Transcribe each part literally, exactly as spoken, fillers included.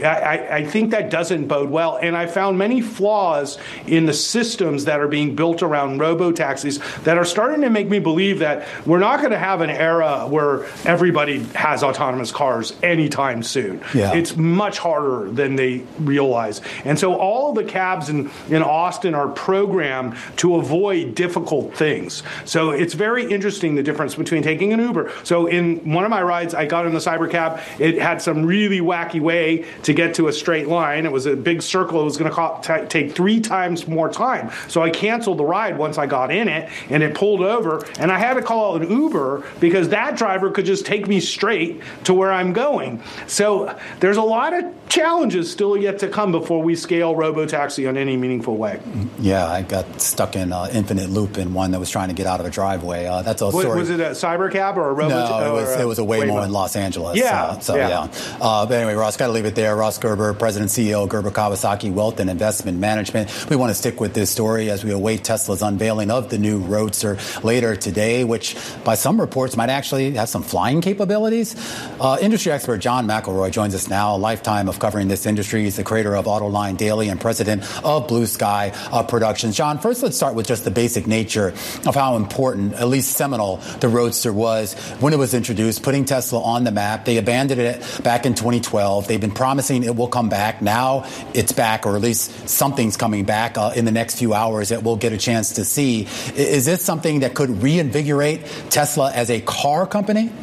I, I think that doesn't bode well. And I found many flaws in the systems that are being built around robo-taxis that are starting to make me believe that we're not going to have an era where everybody has autonomous cars anytime soon. Yeah. It's much harder than they realize. And so all of the cabs in, in Austin are programmed to avoid difficult things. So it's very interesting, the difference between taking an Uber. So in one of my rides, I got in the Cybercab. It had some really wacky way to get to a straight line. It was a big circle. It was going to take three times more time. So I canceled the ride once I got in it, and it pulled over, and I had to call an Uber because that driver could just take me straight to where I'm going. So there's a lot of challenges still yet to come before we scale robotaxi in any meaningful way. Yeah, I got stuck in uh, infinite loop in one that was trying to get out of a driveway. Uh, that's a was, story. Was it a Cybercab or a robo? No, it was, it was a Waymo, Waymo in Los Angeles. Yeah. Uh, so, yeah. yeah. Uh, but anyway, Ross, got to leave it there. Ross Gerber, President and C E O of Gerber Kawasaki Wealth and Investment Management. We want to stick with this story as we await Tesla's unveiling of the new Roadster later today, which by some reports might actually have some flying capabilities. Uh, industry expert John McElroy joins us now, a lifetime of covering this industry. He's the creator of Autoline Daily and president of Blue Sky uh, Productions. John, first let's start with just the basic nature of how important, at least seminal, the Roadster was when it was introduced, putting Tesla on the map. They abandoned it back in twenty twelve. They've been promising it will come back. Now it's back, or at least something's coming back uh, in the next few hours that we'll get a chance to see. Is this something that could reinvigorate Tesla as a car company?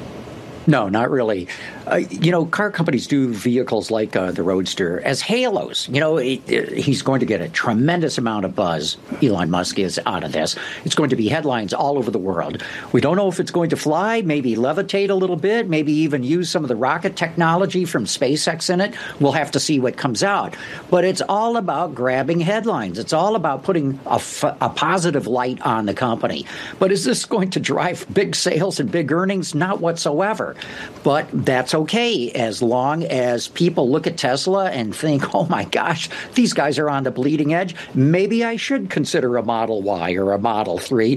No, not really. Uh, you know, car companies do vehicles like uh, the Roadster as halos. You know, it, it, he's going to get a tremendous amount of buzz. Elon Musk is out of this. It's going to be headlines all over the world. We don't know if it's going to fly, maybe levitate a little bit, maybe even use some of the rocket technology from SpaceX in it. We'll have to see what comes out. But it's all about grabbing headlines. It's all about putting a, f- a positive light on the company. But is this going to drive big sales and big earnings? Not whatsoever. But that's okay as long as people look at Tesla and think, oh, my gosh, these guys are on the bleeding edge. Maybe I should consider a Model Y or a Model three.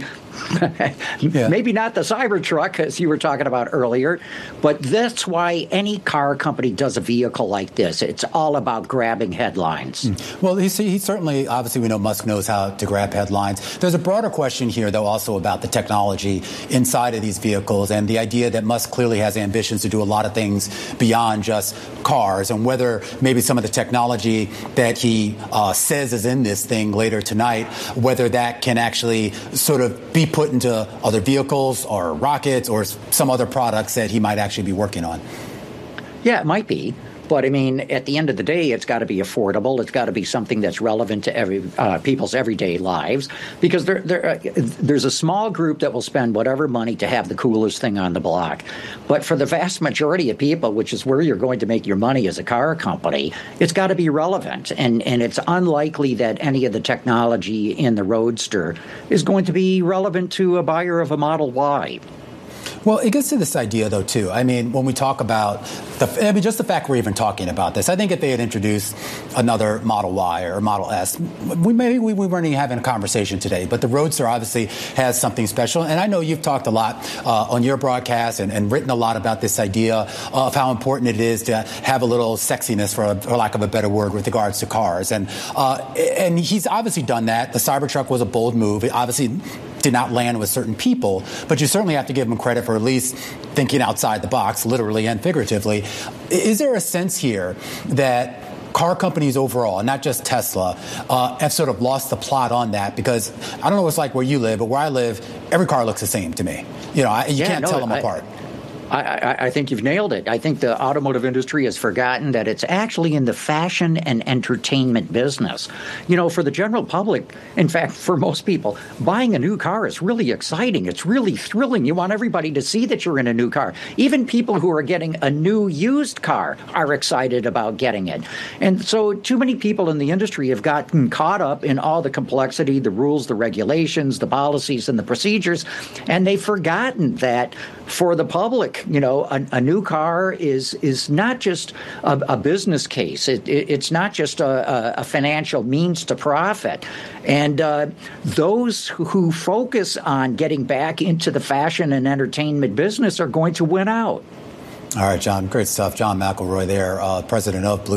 Yeah. Maybe not the Cybertruck, as you were talking about earlier, but that's why any car company does a vehicle like this. It's all about grabbing headlines. Mm. Well, he, he certainly, obviously, we know Musk knows how to grab headlines. There's a broader question here, though, also about the technology inside of these vehicles and the idea that Musk clearly has ambitions to do a lot of things beyond just cars, and whether maybe some of the technology that he uh, says is in this thing later tonight, whether that can actually sort of be put into other vehicles or rockets or some other products that he might actually be working on. Yeah, it might be. But, I mean, at the end of the day, it's got to be affordable. It's got to be something that's relevant to every uh, people's everyday lives, because there, there, uh, there's a small group that will spend whatever money to have the coolest thing on the block. But for the vast majority of people, which is where you're going to make your money as a car company, it's got to be relevant. And, and it's unlikely that any of the technology in the Roadster is going to be relevant to a buyer of a Model Y. Well, it gets to this idea, though, too. I mean, when we talk about the, I mean, just the fact we're even talking about this, I think if they had introduced another Model Y or Model S, we maybe we, we weren't even having a conversation today. But the Roadster obviously has something special. And I know you've talked a lot uh, on your broadcast and, and written a lot about this idea of how important it is to have a little sexiness, for, for lack of a better word, with regards to cars. And uh, and he's obviously done that. The Cybertruck was a bold move. It obviously did not land with certain people, but you certainly have to give him credit for at least thinking outside the box, literally and figuratively. Is there a sense here that car companies overall, not just Tesla, uh, have sort of lost the plot on that? Because I don't know what it's like where you live, but where I live, every car looks the same to me. You know, I, you yeah, can't no, tell them I, apart. I, I, I think you've nailed it. I think the automotive industry has forgotten that it's actually in the fashion and entertainment business. You know, for the general public, in fact, for most people, buying a new car is really exciting. It's really thrilling. You want everybody to see that you're in a new car. Even people who are getting a new used car are excited about getting it. And so too many people in the industry have gotten caught up in all the complexity, the rules, the regulations, the policies, and the procedures, and they've forgotten that for the public, you know, a, a new car is is not just a, a business case. It, it, it's not just a, a financial means to profit. And uh, those who, who focus on getting back into the fashion and entertainment business are going to win out. All right, John, great stuff. John McElroy there, uh, president of Blue